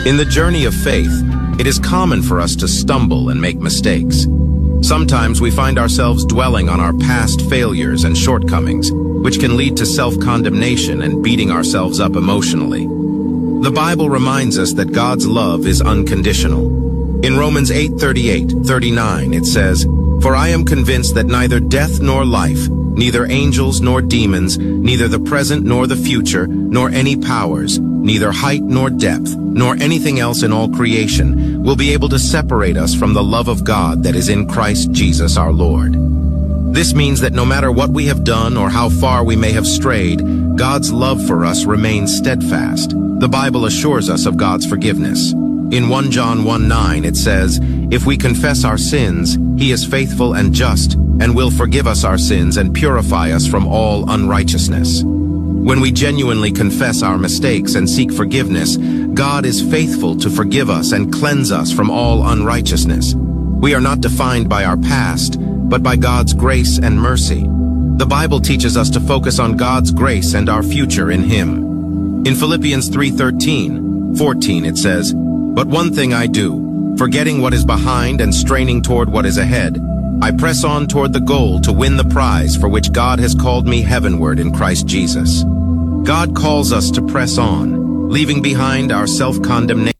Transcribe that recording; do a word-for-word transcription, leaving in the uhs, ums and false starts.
In the journey of faith, it is common for us to stumble and make mistakes. Sometimes we find ourselves dwelling on our past failures and shortcomings, which can lead to self-condemnation and beating ourselves up emotionally. The Bible reminds us that God's love is unconditional. In Romans eight thirty-eight thirty-nine, it says, "For I am convinced that neither death nor life, neither angels nor demons, neither the present nor the future, nor any powers, neither height nor depth, nor anything else in all creation, will be able to separate us from the love of God that is in Christ Jesus our Lord." This means that no matter what we have done or how far we may have strayed, God's love for us remains steadfast. The Bible assures us of God's forgiveness. In First John one nine, it says, "If we confess our sins, He is faithful and just, and will forgive us our sins and purify us from all unrighteousness." When we genuinely confess our mistakes and seek forgiveness, God is faithful to forgive us and cleanse us from all unrighteousness. We are not defined by our past, but by God's grace and mercy. The Bible teaches us to focus on God's grace and our future in Him. In Philippians three thirteen, fourteen, it says, "But one thing I do, forgetting what is behind and straining toward what is ahead, I press on toward the goal to win the prize for which God has called me heavenward in Christ Jesus." God calls us to press on, leaving behind our self-condemnation